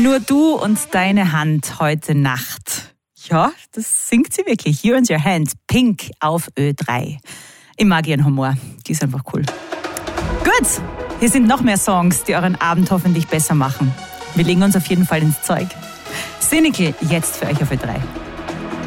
Nur du und deine Hand heute Nacht. Ja, das singt sie wirklich. You and Your Hand, Pink auf Ö3. Ich mag ihren Humor, die ist einfach cool. Gut, hier sind noch mehr Songs, die euren Abend hoffentlich besser machen. Wir legen uns auf jeden Fall ins Zeug. Cynical jetzt für euch auf Ö3.